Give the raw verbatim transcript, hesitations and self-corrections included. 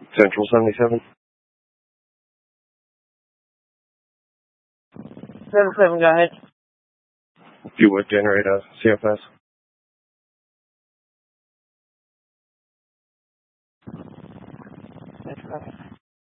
Central seventy-seven. seventy-seven, go ahead. If you would generate a C F S. That's right.